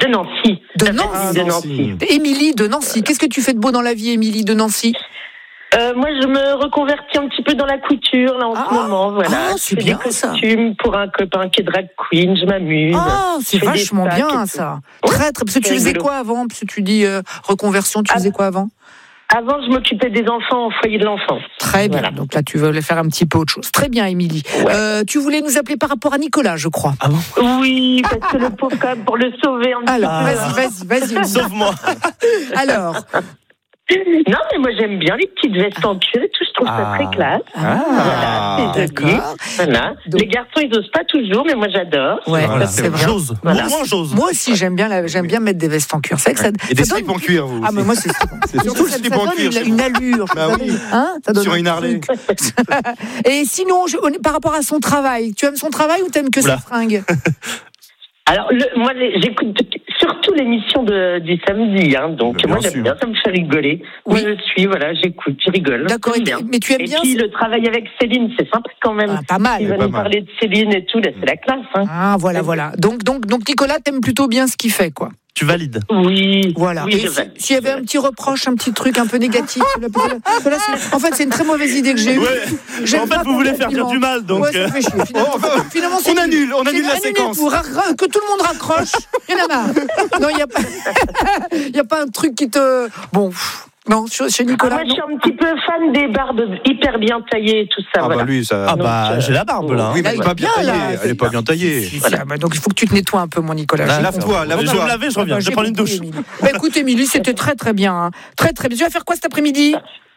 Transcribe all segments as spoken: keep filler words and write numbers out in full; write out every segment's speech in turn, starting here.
Nancy. De La Nancy. famille de Nancy. Émilie de Nancy. Qu'est-ce que tu fais de beau dans la vie, Émilie de Nancy? Euh, moi, je me reconvertis un petit peu dans la couture, là, en Ah, ce moment, voilà. ah, c'est je fais bien, des costumes pour un copain qui est drag queen, je m'amuse. Ah, c'est Je fais des vachement sacs bien, et ça. tout. Très, très. Parce que tu c'est faisais rigolo. quoi avant? Parce que tu dis euh, reconversion, tu Ah. faisais quoi avant? Avant, je m'occupais des enfants au foyer de l'enfance. Très bien. Voilà. Donc là, tu voulais faire un petit peu autre chose. Très bien, Émilie. Ouais. Euh, tu voulais nous appeler par rapport à Nicolas, je crois. Ah bon? Oui, parce que le pauvre, quand même, pour le sauver un petit Alors, Ah. vas-y, vas-y, vas-y. Émilie. Sauve-moi. Alors, Non, mais moi j'aime bien les petites vestes en cuir et tout, je trouve Ah. ça très classe. ah, Voilà, c'est joli. d'accord. Voilà. Donc- Les garçons, ils osent pas toujours, mais moi j'adore. Ouais, Voilà. c'est vrai. J'ose. Voilà. Moi, j'ose. Moi aussi, j'aime bien, la- j'aime bien mettre des vestes en cuir. C'est vrai que ça, Et des ça slips donne- en cuir, vous Ah, aussi. mais moi, c'est C'est surtout le ça, slip ça en donne cuir. une, chez une vous. allure. Bah vous oui. savez, hein, ça donne Sur un une Harley. truc. Et sinon, je- on est- par rapport à son travail, tu aimes son travail ou t'aimes que Oula. ses fringues? Alors, le, moi les- j'écoute surtout l'émission de, du samedi, hein, donc Bien moi sûr. j'aime bien, ça me fait rigoler. Oui. Moi je suis, voilà, j'écoute, je rigole. D'accord, j'aime et- bien. mais tu aimes Et bien puis ce- le travail avec Céline, c'est sympa quand même. Ah, pas mal. Il va pas nous mal. parler de Céline et tout, là, c'est la classe. Hein. Ah, voilà, voilà. Donc, donc, donc Nicolas, t'aimes plutôt bien ce qu'il fait, quoi. Tu valides. Oui, Voilà. oui, Et je si- valide. s'il y avait un petit reproche, un petit truc un peu négatif, là, parce que là, c'est- en fait, c'est une très mauvaise idée que j'ai eue. Ouais. J'aime En fait, pas vous voulez faire compliment. dire du mal, donc. Ouais, ça euh, me fait chier. Finalement, Oh, enfin, finalement, c'est on nul. annule, on annule C'est la annulé séquence. pour ra- ra- que tout le monde raccroche. Il y en a marre. Non, il n'y a pas, il y a pas un truc qui te. Bon, pff, non, chez chez Ah, Nicolas. moi je non. suis un petit peu fan des barbes hyper bien taillées et tout ça. Ah voilà. bah lui, ça. Ah bah, Donc, euh, j'ai la barbe là. Oui, mais Là, elle il est pas va bien bien, là. taillée. Elle est pas bien taillée. Si, si, ah, bah, donc il faut que tu te nettoies un peu, mon Nicolas. Là, J'ai Lave-toi, compris. Je vais lave-toi. me laver, je reviens. Bah, Je vais j'ai prendre une compris, douche. Émilie. Bah, écoute, Émilie, c'était très très bien. hein. Très très bien. Tu vas faire quoi cet après-midi?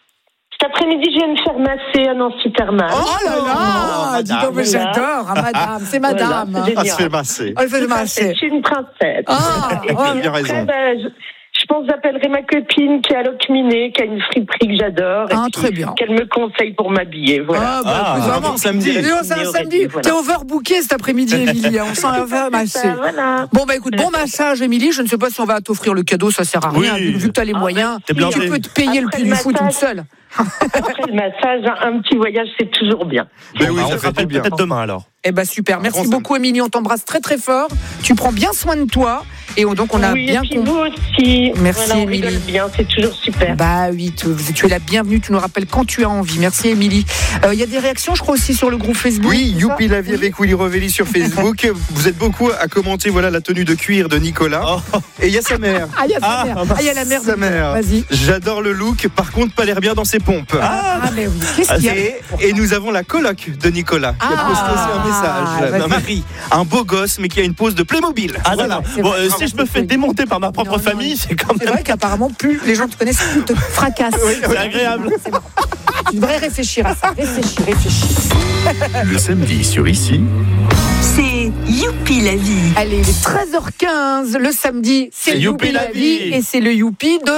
Cet après-midi, je viens me faire masser à Nancy Thermal. Oh là là, dis donc, mais Voilà. j'adore, hein, madame, c'est madame. Voilà, hein. c'est Ah, se fait masser. Elle fait le masser. C'est une princesse. Ah, Et oh, puis bien après, raison. ben, je, je pense que j'appellerai ma copine qui est à Locminé, qui a une friperie que j'adore. et Ah, puis très bien. Qu'elle me conseille pour m'habiller. Voilà. Ah, bah, Ah, écoute, un vraiment. bon samedi. Dis donc, c'est un samedi. Voilà. T'es overbooké cet après-midi, Émilie. hein. On s'en va masser. Ça, voilà. Bon, bah écoute, bon massage, Émilie. Je ne sais pas si on va t'offrir le cadeau, ça sert à rien. Oui. Vu, vu que t'as les Ah, moyens, T'es tu blindé. peux te payer le Après prix le du foot toute massage. seule. Après le massage, un, un petit voyage, c'est toujours bien. Ben Bon, oui, bah, ça on se fait rappelle du bien. peut-être demain alors. Eh ben super, merci Bon, ça- beaucoup Émilie, on t'embrasse très très fort. Tu prends bien soin de toi et on- donc on a oui, bien et puis compris. vous aussi. Merci, Voilà, on Émilie. rigole bien, c'est toujours super. Bah oui, tu, tu es la bienvenue, tu nous rappelles quand tu as envie. Merci Émilie. Euh, Il y a des réactions, je crois aussi sur le groupe Facebook. Oui, c'est ça Youpi la vie avec Willy Revelli sur Facebook. Vous êtes beaucoup à commenter voilà la tenue de cuir de Nicolas. Oh. Et il y a sa mère. Ah, il y a sa Ah, mère. bah, Ah, il y a la mère. de- Sa mère. Vas-y. J'adore le look, par contre pas l'air bien dans ses pompes. Ah, mais oui. Qu'est-ce Ah, qu'il y a Et, et nous avons la coloc de Nicolas qui a Ah, posté aussi un message. vas-y. Ma Marie, un beau gosse mais qui a une pose de Playmobil. Ah Voilà, d'accord. c'est Bon, vrai. euh, si je me fais démonter par ma propre Non, non, famille, c'est quand C'est même vrai qu'apparemment, plus les gens te connaissent, plus ils te fracassent. c'est agréable. Tu devrais réfléchir à ça. Réfléchis, réfléchis. Le samedi sur Ici, C'est Youpi la vie. Allez, il est treize heures quinze, le samedi, c'est C'est Youpi la vie et c'est le Youpi de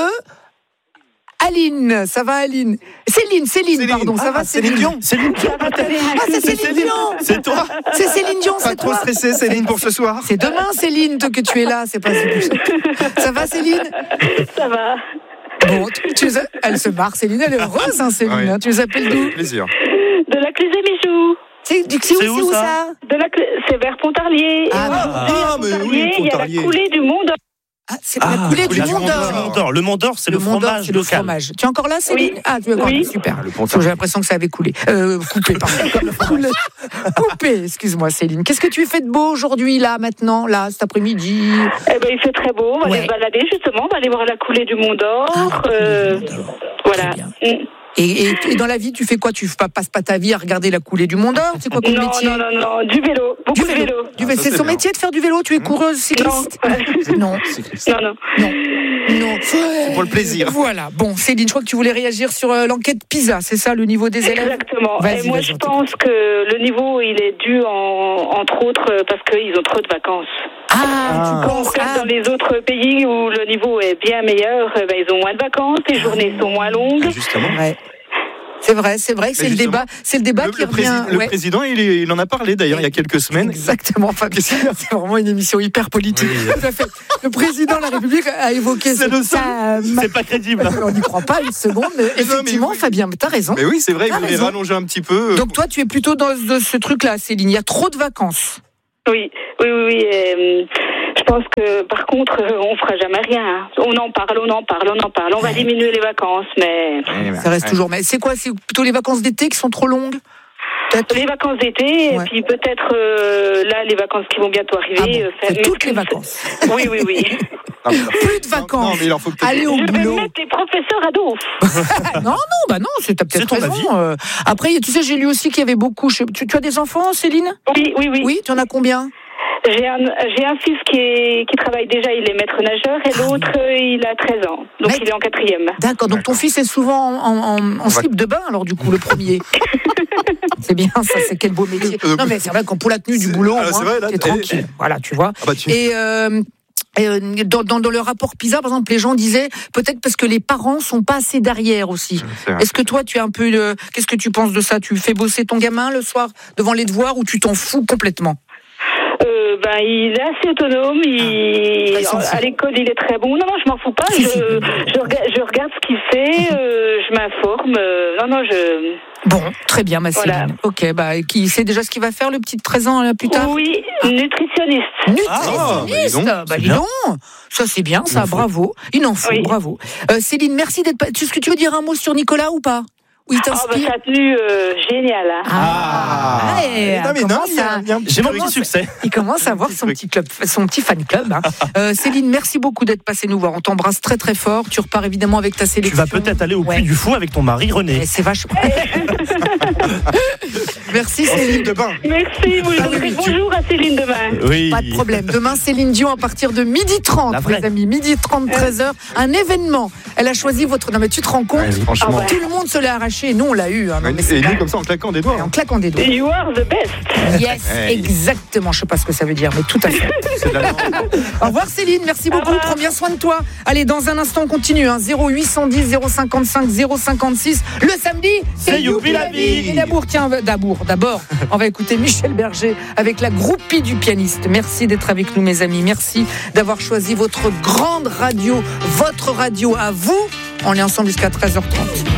Aline. Ça va Aline? Céline, Céline, Céline. pardon, ça Ah, va Céline Céline? Dion. Céline. Ah, c'est Céline Dion. C'est toi. C'est Céline Dion, Pas c'est trop toi. stressé Céline pour ce soir. C'est demain Céline toi, que tu es là, c'est pas ça va Céline? Ça va. Bon, tu, tu- elle se marre Céline, elle est heureuse hein, Céline, Ouais. hein. Tu les appelles d'où? Plaisir. De la clé des bijoux. C'est du- c'est où, C'est où, c'est où ça ça? De la clé... C'est vers Pontarlier. Ah, Et bah, aujourd'hui, à ah, mais oui, Pontarlier, il y a la Pontarlier. coulée du monde. Ah, c'est Ah, la coulée du coulée du Mont Mont Le d'Or. d'Or. Mont d'Or. Le Mont d'Or, c'est le, Mont d'Or, fromage c'est le local. fromage. Tu es encore là, Céline? Oui. Ah, tu es encore Oui. là, super. Le Pontarlier. Parce que J'ai l'impression que ça avait coulé. Euh, coupé, pardon. Coulé. Coupé, excuse-moi, Céline. Qu'est-ce que tu fais de beau aujourd'hui, là, maintenant, là, cet après-midi? Eh ben, il fait très beau. On va Ouais. aller se balader, justement. On va aller voir la coulée du Mont d'Or. Ah, Euh, voilà. Très bien. Mm. Et, et, et dans la vie, tu fais quoi? Tu pas- passes pas ta vie à regarder la coulée du Mont d'Or? C'est quoi comme Non, métier? non, non, non. Du vélo. Beaucoup Du de vélo. vélo. Du Ah, vélo. ça, c'est c'est son bien. métier de faire du vélo? Tu es coureuse cycliste? Non. Non, non. Non. Non. C'est pour le plaisir. Voilà. Bon, Céline, je crois que tu voulais réagir sur euh, l'enquête PISA, c'est ça, le niveau des élèves? Exactement. Vas-y, Et moi, vas-y, je on pense que le niveau, il est dû, en, entre autres, euh, parce qu'ils ont trop de vacances. Ah, Ah. tu Quand on penses regarde ah, dans les autres pays où le niveau est bien meilleur, euh, ben, ils ont moins de vacances, les journées sont moins longues. Justement. ouais. C'est vrai, c'est vrai, c'est le justement, débat, c'est le débat Le, qui le revient. président, le ouais. président, il, est- il en a parlé d'ailleurs il y a quelques semaines. Exactement, Fabien. C'est vraiment une émission hyper politique. Oui. Tout à fait. Le président de la République a évoqué C'est le ça. seul. C'est pas crédible. On n'y croit pas une seconde. mais Effectivement, oui. Fabien, t'as raison. Mais oui, c'est vrai, il T'as voulait raison. rallonger un petit peu. Donc toi, tu es plutôt dans ce, ce truc-là, Céline. Il y a trop de vacances. Oui, oui, oui. oui, euh, je pense que par contre, euh, on fera jamais rien. On en parle, on en parle, on en parle. On va diminuer les vacances, mais Ça reste toujours. Mais c'est quoi? C'est plutôt les vacances d'été qui sont trop longues? Peut-être. les vacances d'été, Ouais. et puis peut-être euh, là les vacances qui vont bientôt Ah arriver. bon, euh, c'est faire- toutes les mais- vacances. Oui, oui, oui. Non, mais- Plus de Non, vacances. non, mais il en faut peut-être. Allez au Je vais boulot. mettre les professeurs à dos. non, non, bah non, c'est t'as peut-être C'est ton raison. avis. euh. Après, tu sais, j'ai lu aussi qu'il y avait beaucoup. je- Tu, tu as des enfants, Céline? Oui, oui, oui. Oui, tu en as combien? J'ai un, j'ai un fils qui, est, qui travaille déjà, il est maître nageur, et l'autre, euh, il a treize ans. Donc Mais- il est en quatrième. D'accord, donc ton fils est souvent en, en, en va- slip de bain, alors du coup, le premier. C'est bien, ça, c'est quel beau métier. Non, mais c'est vrai qu'on pour la tenue du C'est- boulot, au ah, c'est moins, vrai, là, t'es et- tranquille. Voilà, tu vois. Ah bah, tu- Et euh, euh, dans, dans, dans le rapport PISA, par exemple, les gens disaient peut-être parce que les parents sont pas assez derrière aussi. C'est vrai. Est-ce que toi, tu es un peu. euh, Qu'est-ce que tu penses de ça? Tu fais bosser ton gamin le soir devant les devoirs ou tu t'en fous complètement? Euh, ben, il est assez autonome, il... Ah, il s'en fout. à l'école il est très bon. Non, non, je m'en fous pas, Si, je, si. je, rega- je regarde ce qu'il fait, euh, je m'informe. euh, non, non, je... Bon, très bien, ma Céline. Voilà. Ok, bah, qui sait déjà ce qu'il va faire le petit de treize ans là, plus tard? Oui, nutritionniste. Ah, bah, dis Nutritionniste. donc, Bah, c'est dis bien. donc. Ça, c'est bien, Il ça, en faut. bravo. Il en faut, Oui. bravo. Euh, Céline, merci d'être. pas- Est-ce que tu veux dire un mot sur Nicolas ou pas? Ou il Ah, bah, t'inspire? sa tenue, euh, géniale. Hein. Ah, ouais, non, mais non, commence il y a, à- il y a un petit J'ai mon truc. petit succès. il commence à avoir son petit club, son petit fan club. hein. Euh, Céline, merci beaucoup d'être passée nous voir. On t'embrasse très très fort. Tu repars évidemment avec ta Tu sélection. vas peut-être aller au Ouais. Puy du Fou avec ton mari René. Et c'est vachement. Merci En slip Céline. de bain. Merci, vous Ah oui, direz tu- bonjour à Céline demain. Oui. Pas de problème. Demain, Céline Dion à partir de midi trente, La vraie. les amis. midi trente, treize heures. Un événement. Elle a choisi votre. Non, mais tu te rends compte? Ouais, franchement. Ah ouais. Tout le monde se l'a arraché. Nous, on l'a eu. hein. Non, mais c'est Et pas- lui, comme ça, en claquant des doigts. en claquant des doigts. You are the best. Yes, Hey. exactement. Je sais pas ce que ça veut dire, mais tout à fait. C'est de la langue. Au revoir Céline, merci beaucoup. revoir. Prends bien soin de toi. Allez, dans un instant, on continue. Hein. zéro huit cent dix, zéro cinquante-cinq, zéro cinquante-six. Le samedi, C'est Youpi la vie. Et d'abord, tiens, d'abord, d'abord, on va écouter Michel Berger avec la groupie du pianiste. Merci d'être avec nous, mes amis. Merci d'avoir choisi votre grande radio, votre radio à vous. On est ensemble jusqu'à treize heures trente.